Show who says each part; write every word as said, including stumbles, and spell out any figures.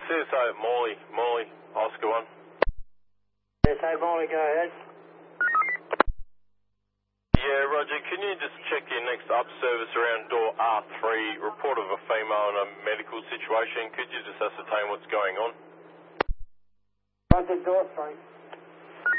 Speaker 1: C S A Morley, Morley, Oscar one.
Speaker 2: C S A Morley, go ahead.
Speaker 1: Yeah, Roger, can you just check your next up service around door R three, report of a female in a medical situation? Could you just ascertain what's going on?
Speaker 2: Roger, door three.